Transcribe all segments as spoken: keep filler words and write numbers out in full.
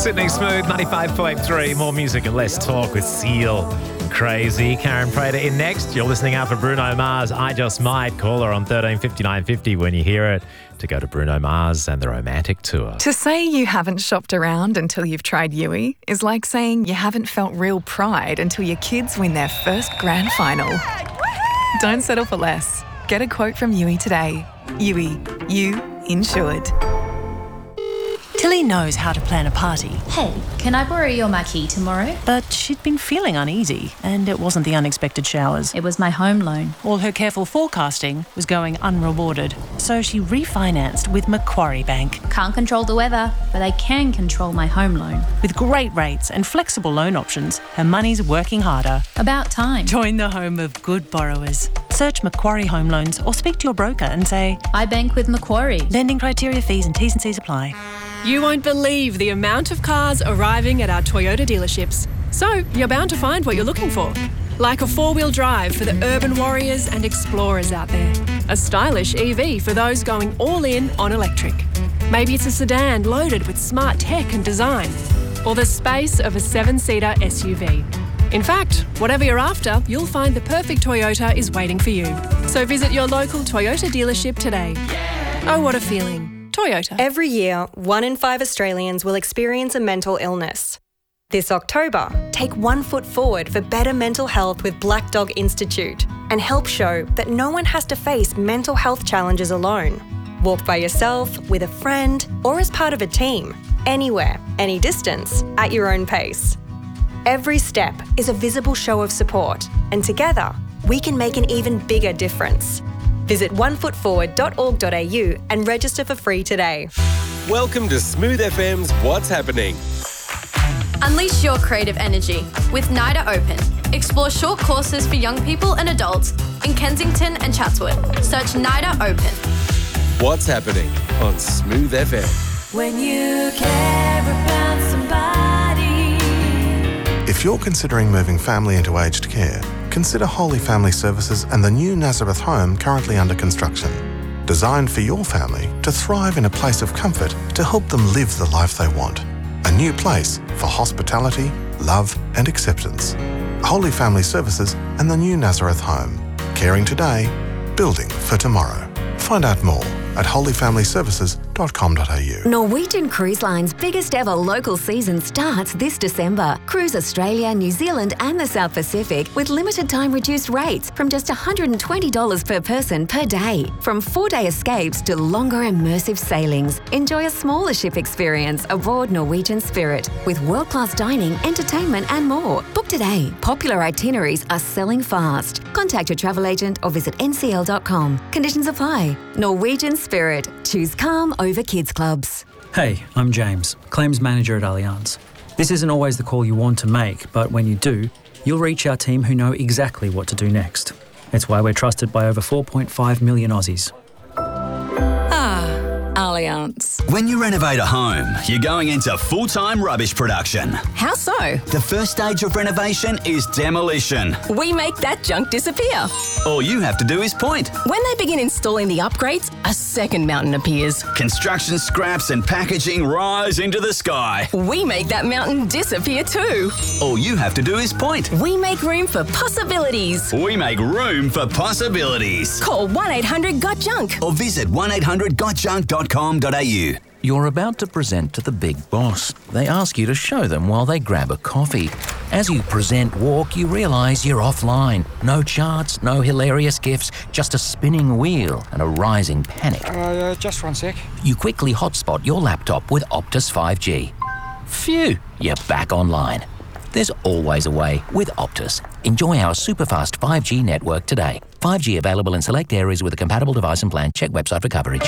Sydney Smooth, ninety-five point three. More music and less talk with Seal. Crazy. Karen Prater in next. You're listening out for Bruno Mars. I Just Might. Call her on thirteen fifty-nine fifty when you hear it to go to Bruno Mars and the Romantic Tour. To say you haven't shopped around until you've tried Yui is like saying you haven't felt real pride until your kids win their first grand final. Don't settle for less. Get a quote from Yui today. Yui, you insured. Tilly knows how to plan a party. Hey, can I borrow your marquee tomorrow? But she'd been feeling uneasy, and it wasn't the unexpected showers. It was my home loan. All her careful forecasting was going unrewarded, so she refinanced with Macquarie Bank. Can't control the weather, but I can control my home loan. With great rates and flexible loan options, her money's working harder. About time. Join the home of good borrowers. Search Macquarie Home Loans or speak to your broker and say, I bank with Macquarie. Lending criteria, fees and T's and C's apply. You won't believe the amount of cars arriving at our Toyota dealerships. So you're bound to find what you're looking for. Like a four-wheel drive for the urban warriors and explorers out there. A stylish E V for those going all in on electric. Maybe it's a sedan loaded with smart tech and design. Or the space of a seven-seater S U V. In fact, whatever you're after, you'll find the perfect Toyota is waiting for you. So visit your local Toyota dealership today. Oh, what a feeling. Toyota. Every year, one in five Australians will experience a mental illness. This October, take one foot forward for better mental health with Black Dog Institute and help show that no one has to face mental health challenges alone. Walk by yourself, with a friend, or as part of a team. Anywhere, any distance, at your own pace. Every step is a visible show of support, and together, we can make an even bigger difference. Visit one foot forward dot org dot a u and register for free today. Welcome to Smooth F M's What's Happening. Unleash your creative energy with NIDA Open. Explore short courses for young people and adults in Kensington and Chatswood. Search NIDA Open. What's Happening on Smooth F M. When you care about somebody. If you're considering moving family into aged care, consider Holy Family Services and the new Nazareth home currently under construction. Designed for your family to thrive in a place of comfort to help them live the life they want. A new place for hospitality, love and acceptance. Holy Family Services and the new Nazareth home. Caring today, building for tomorrow. Find out more at holy family services dot com dot a u. Norwegian Cruise Line's biggest ever local season starts this December. Cruise Australia, New Zealand and the South Pacific with limited time reduced rates from just one hundred twenty dollars per person per day. From four-day escapes to longer immersive sailings, enjoy a smaller ship experience aboard Norwegian Spirit with world-class dining, entertainment and more. Book today. Popular itineraries are selling fast. Contact your travel agent or visit n c l dot com. Conditions apply. Norwegian Spirit. Choose calm over kids clubs. Hey, I'm James, Claims Manager at Allianz. This isn't always the call you want to make, but when you do, you'll reach our team who know exactly what to do next. It's why we're trusted by over four point five million Aussies. Allianz. When you renovate a home, you're going into full-time rubbish production. How so? The first stage of renovation is demolition. We make that junk disappear. All you have to do is point. When they begin installing the upgrades, a second mountain appears. Construction scraps and packaging rise into the sky. We make that mountain disappear too. All you have to do is point. We make room for possibilities. We make room for possibilities. Call one eight hundred got junk or visit one eight hundred got junk dot com dot a u. You're about to present to the big boss. They ask you to show them while they grab a coffee. As you present walk, you realise you're offline. No charts, no hilarious gifs, just a spinning wheel and a rising panic. Uh, just one sec. You quickly hotspot your laptop with Optus five G. Phew, you're back online. There's always a way with Optus. Enjoy our super-fast five G network today. five G available in select areas with a compatible device and plan. Check website for coverage.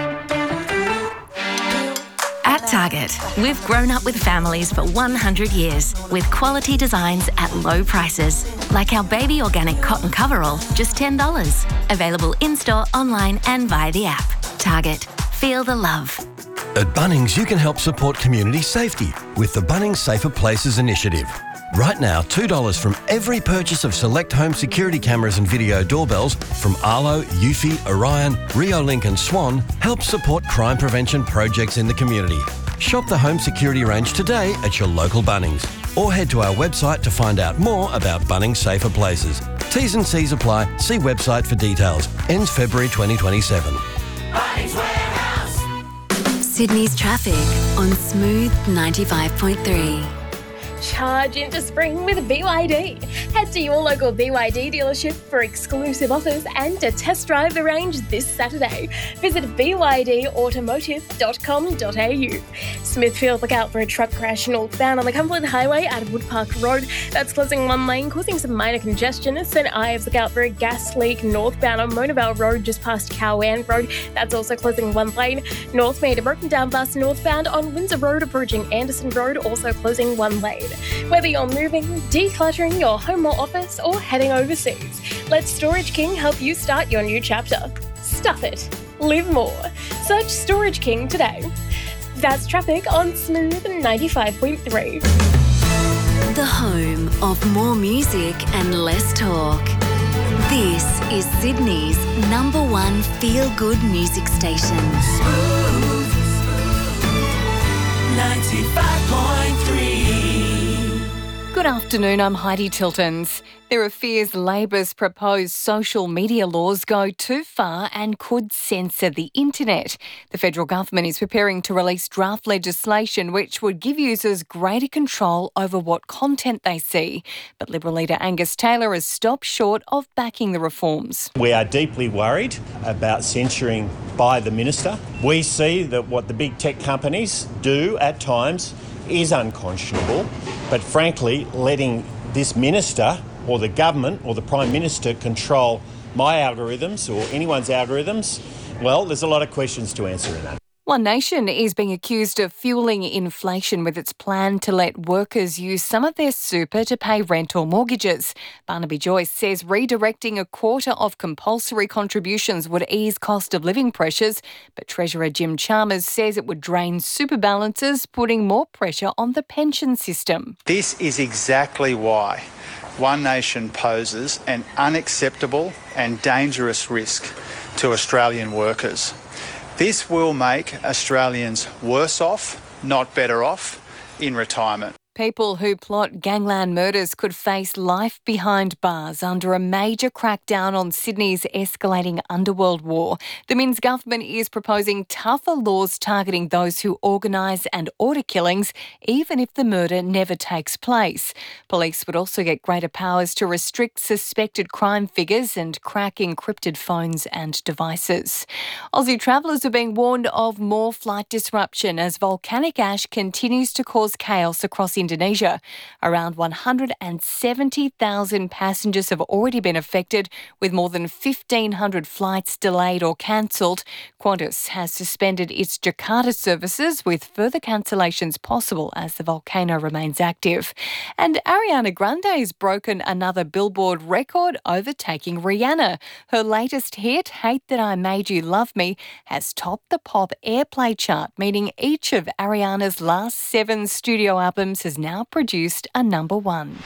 At Target, we've grown up with families for one hundred years with quality designs at low prices. Like our baby organic cotton coverall, just ten dollars. Available in-store, online and via the app. Target. Feel the love. At Bunnings, you can help support community safety with the Bunnings Safer Places initiative. Right now, two dollars from every purchase of select home security cameras and video doorbells from Arlo, Eufy, Orion, Riolink and Swan helps support crime prevention projects in the community. Shop the home security range today at your local Bunnings, or head to our website to find out more about Bunnings Safer Places. T's and C's apply. See website for details. Ends February twenty twenty-seven. Bunnings Warehouse. Sydney's traffic on Smooth ninety-five point three. Charge into spring with B Y D. Head to your local B Y D dealership for exclusive offers and to test drive the range this Saturday. Visit b y d automotive dot com dot a u. Smithfield, look out for a truck crash northbound on the Cumberland Highway at Woodpark Road. That's closing one lane, causing some minor congestion. Saint Ives, look out for a gas leak northbound on Monavale Road just past Cowan Road. That's also closing one lane. Northmead, a broken down bus northbound on Windsor Road approaching Anderson Road, also closing one lane. Whether you're moving, decluttering your home or office, or heading overseas, let Storage King help you start your new chapter. Stuff it. Live more. Search Storage King today. That's traffic on Smooth ninety-five point three. The home of more music and less talk. This is Sydney's number one feel-good music station. Smooth ninety-five point three. Good afternoon, I'm Heidi Tiltons. There are fears Labor's proposed social media laws go too far and could censor the internet. The federal government is preparing to release draft legislation which would give users greater control over what content they see. But Liberal leader Angus Taylor has stopped short of backing the reforms. We are deeply worried about censoring by the minister. We see that what the big tech companies do at times is unconscionable, but frankly, letting this minister or the government or the Prime Minister control my algorithms or anyone's algorithms, well, there's a lot of questions to answer in that. One Nation is being accused of fuelling inflation with its plan to let workers use some of their super to pay rent or mortgages. Barnaby Joyce says redirecting a quarter of compulsory contributions would ease cost of living pressures, but Treasurer Jim Chalmers says it would drain super balances, putting more pressure on the pension system. This is exactly why One Nation poses an unacceptable and dangerous risk to Australian workers. This will make Australians worse off, not better off, in retirement. People who plot gangland murders could face life behind bars under a major crackdown on Sydney's escalating underworld war. The Minns government is proposing tougher laws targeting those who organise and order killings, even if the murder never takes place. Police would also get greater powers to restrict suspected crime figures and crack encrypted phones and devices. Aussie travellers are being warned of more flight disruption as volcanic ash continues to cause chaos across Indonesia. Around one hundred seventy thousand passengers have already been affected, with more than fifteen hundred flights delayed or cancelled. Qantas has suspended its Jakarta services, with further cancellations possible as the volcano remains active. And Ariana Grande has broken another Billboard record, overtaking Rihanna. Her latest hit, Hate That I Made You Love Me, has topped the pop airplay chart, meaning each of Ariana's last seven studio albums has now produced a number one.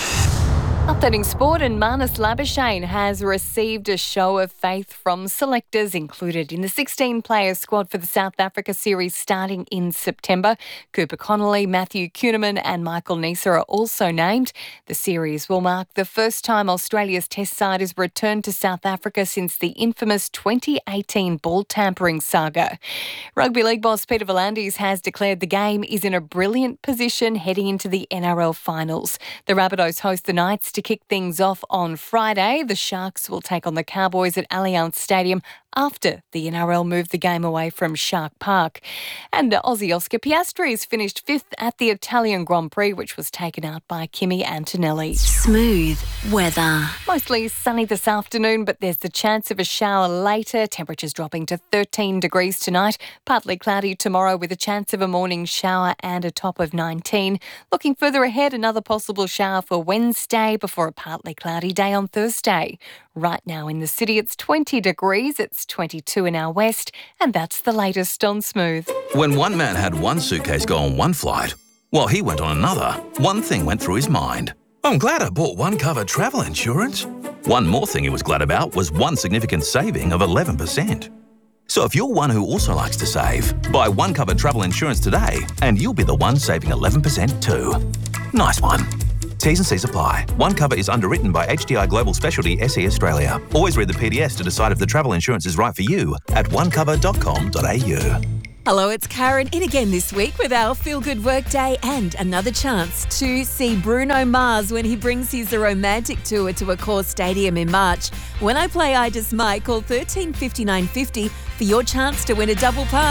Updating sport, and Marnus Labuschagne has received a show of faith from selectors included in the sixteen-player squad for the South Africa series starting in September. Cooper Connolly, Matthew Kuhnemann and Michael Neser are also named. The series will mark the first time Australia's test side has returned to South Africa since the infamous twenty eighteen ball tampering saga. Rugby League boss Peter V'landys has declared the game is in a brilliant position heading into the N R L finals. The Rabbitohs host the Knights to kick things off on Friday. The Sharks will take on the Cowboys at Allianz Stadium after the N R L moved the game away from Shark Park. And Aussie Oscar Piastri has finished fifth at the Italian Grand Prix, which was taken out by Kimi Antonelli. Smooth weather. Mostly sunny this afternoon, but there's the chance of a shower later. Temperatures dropping to thirteen degrees tonight. Partly cloudy tomorrow with a chance of a morning shower and a top of nineteen. Looking further ahead, another possible shower for Wednesday before a partly cloudy day on Thursday. Right now in the city, it's twenty degrees. It's twenty-two in our west, and that's the latest on Smooth. When one man had one suitcase go on one flight, while he went on another, one thing went through his mind. I'm glad I bought one cover travel insurance. One more thing he was glad about was one significant saving of eleven percent. So if you're one who also likes to save, buy One Cover travel insurance today and you'll be the one saving eleven percent too. Nice one. T's and C's apply. One Cover is underwritten by H D I Global Specialty S E Australia. Always read the P D S to decide if the travel insurance is right for you at one cover dot com dot a u. Hello, it's Karen in again this week with our Feel Good Workday and another chance to see Bruno Mars when he brings his romantic tour to Accor Stadium in March. When I play I Just Might, call thirteen fifty-nine fifty for your chance to win a double pass.